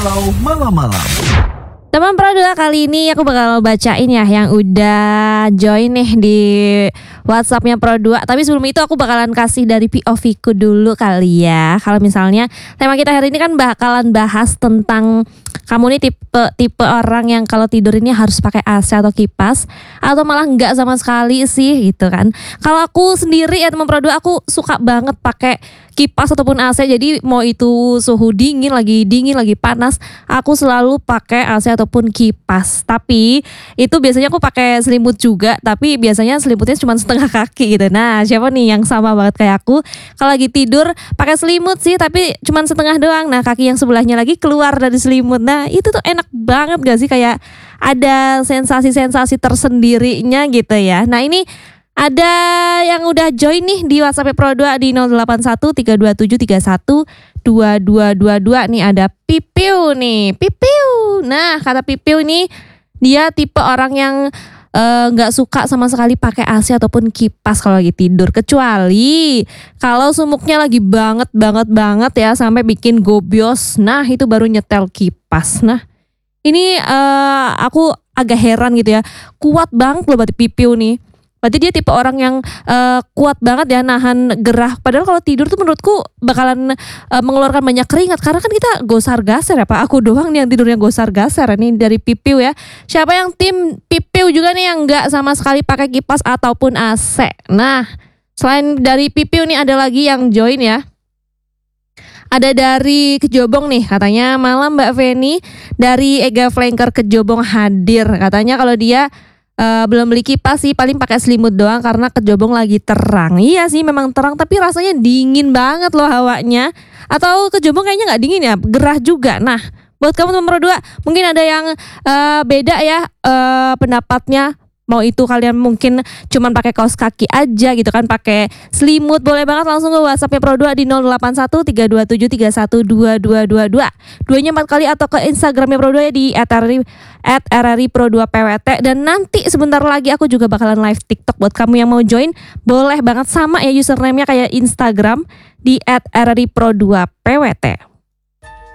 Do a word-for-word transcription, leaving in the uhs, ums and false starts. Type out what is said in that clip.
Kalau malam-malam. Teman Pro dua, kali ini aku bakal bacain ya yang udah join nih di WhatsAppnya Pro dua. Tapi sebelum itu aku bakalan kasih dari P O V-ku dulu kali ya. Kalau misalnya tema kita hari ini kan bakalan bahas tentang kamu nih tipe tipe orang yang kalau tidur ini harus pakai A C atau kipas, atau malah enggak sama sekali sih gitu kan. Kalau aku sendiri ya teman Pro dua, aku suka banget pakai kipas ataupun A C. Jadi mau itu suhu dingin, lagi dingin, lagi panas, aku selalu pakai A C ataupun kipas. Tapi itu biasanya aku pakai selimut juga, tapi biasanya selimutnya cuma setengah kaki gitu. Nah, siapa nih yang sama banget kayak aku? Kalau lagi tidur pakai selimut sih, tapi cuma setengah doang. Nah, kaki yang sebelahnya lagi keluar dari selimut. Nah, itu tuh enak banget gak sih? Kayak ada sensasi-sensasi tersendirinya gitu ya. Nah, ini ada yang udah join nih di WhatsApp Pro dua di nol delapan satu tiga dua tujuh tiga satu dua dua dua dua. Nih ada Pipiu nih, Pipiu. Nah, kata Pipiu nih, dia tipe orang yang nggak uh, suka sama sekali pakai A C ataupun kipas kalau lagi tidur, kecuali kalau sumuknya lagi banget banget banget ya sampai bikin gobios. Nah, itu baru nyetel kipas. Nah, ini uh, aku agak heran gitu ya, kuat banget loh berarti Pipiu nih. Berarti dia tipe orang yang uh, kuat banget ya nahan gerah. Padahal kalau tidur tuh menurutku bakalan uh, mengeluarkan banyak keringat, karena kan kita gosar-gaser ya Pak. Aku doang nih yang tidurnya gosar-gaser. Ini dari Pipiu ya. Siapa yang tim Pipiu juga nih yang enggak sama sekali pakai kipas ataupun A C? Nah, selain dari Pipiu nih ada lagi yang join ya. Ada dari Kejobong nih, katanya malam Mbak Feni, dari Ega Flanker Kejobong hadir. Katanya kalau dia Uh, belum beli kipas sih, paling pakai selimut doang karena Kejobong lagi terang. Iya sih memang terang, tapi rasanya dingin banget loh hawanya. Atau Kejobong kayaknya nggak dingin ya, gerah juga. Nah, buat kamu nomor dua, mungkin ada yang uh, beda ya uh, pendapatnya. Mau itu kalian mungkin cuman pakai kaos kaki aja gitu kan, pakai selimut, boleh banget langsung ke WhatsAppnya Pro dua di nol delapan satu tiga dua tujuh tiga satu dua dua dua dua. Duanya empat kali, atau ke Instagramnya Pro dua ya di at r r i pro dua p w t. Dan nanti sebentar lagi aku juga bakalan live TikTok buat kamu yang mau join. Boleh banget, sama ya username-nya kayak Instagram di at r r i pro dua p w t.